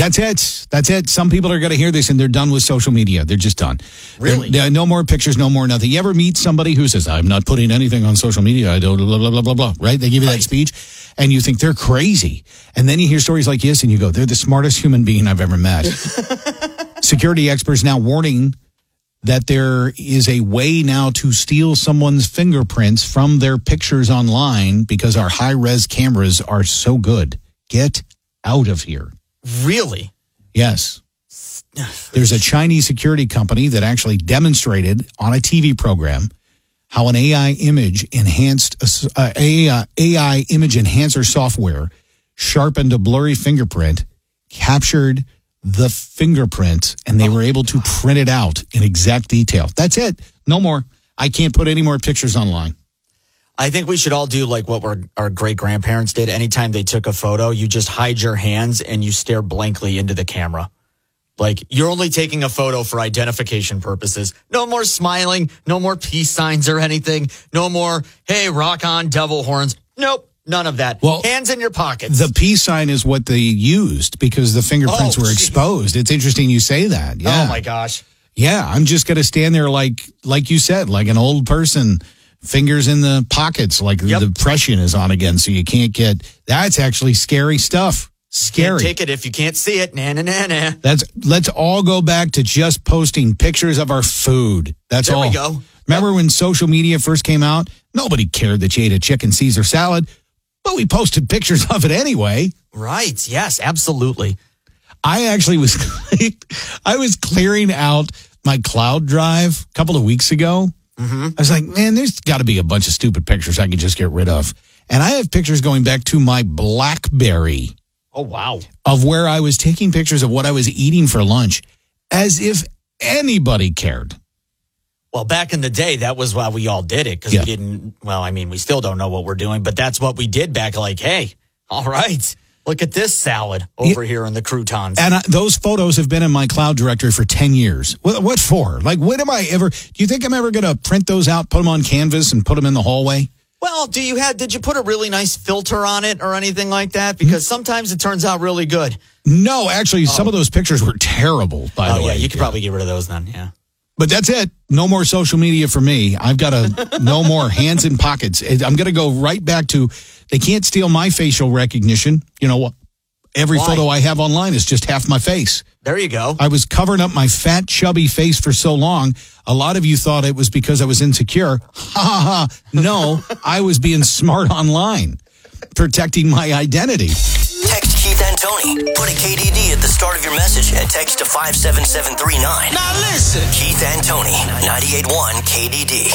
That's it. That's it. Some people are going to hear this and they're done with social media. They're just done. Really? No more pictures, no more nothing. You ever meet somebody who says, I'm not putting anything on social media. I don't, blah, blah, blah, blah, blah, right? They give you that speech and you think they're crazy. And then you hear stories like this and you go, they're the smartest human being I've ever met. Security experts now warning that there is a way now to steal someone's fingerprints from their pictures online because our high-res cameras are so good. Get out of here. Really? Yes. There's a Chinese security company that actually demonstrated on a TV program how an AI image enhancer software sharpened a blurry fingerprint, captured the fingerprint, and they were able to print it out in exact detail. That's it. No more. I can't put any more pictures online. I think we should all do like what our great-grandparents did. Anytime they took a photo, you just hide your hands and you stare blankly into the camera. Like, you're only taking a photo for identification purposes. No more smiling, no more peace signs or anything. No more, hey, rock on, devil horns. Nope. None of that. Well, hands in your pockets. The peace sign is what they used because the fingerprints were exposed. It's interesting you say that. Yeah. Oh, my gosh. Yeah, I'm just going to stand there like you said, like an old person, fingers in the pockets, like the depression is on again, so you can't get... That's actually scary stuff. Scary. Can't take it if you can't see it. Na. Let's all go back to just posting pictures of our food. That's all. There we go. Remember when social media first came out? Nobody cared that you ate a chicken Caesar salad. But we posted pictures of it anyway. Right. Yes, absolutely. I actually was clearing out my cloud drive a couple of weeks ago. Mm-hmm. I was like, man, there's got to be a bunch of stupid pictures I could just get rid of. And I have pictures going back to my BlackBerry. Oh, wow. Of where I was taking pictures of what I was eating for lunch as if anybody cared. Well, back in the day, that was why we all did it, because we didn't, we still don't know what we're doing, but that's what we did back, like, hey, all right, look at this salad over here in the croutons. And those photos have been in my cloud directory for 10 years. What for? Like, when am I ever, do you think I'm ever going to print those out, put them on canvas, and put them in the hallway? Well, did you put a really nice filter on it or anything like that? Because sometimes it turns out really good. No, actually, some of those pictures were terrible, by the way. Oh, yeah, you could probably get rid of those then, yeah. But that's it. No more social media for me. I've got no more hands in pockets. I'm going to go right back to, they can't steal my facial recognition. You know what? Every photo I have online is just half my face. There you go. I was covering up my fat, chubby face for so long. A lot of you thought it was because I was insecure. Ha ha ha. No, I was being smart online, protecting my identity. Text Keith and Tony. Put a KDD at the start of your message and text to 57739. Now listen. Keith and Tony, 98.1 KDD.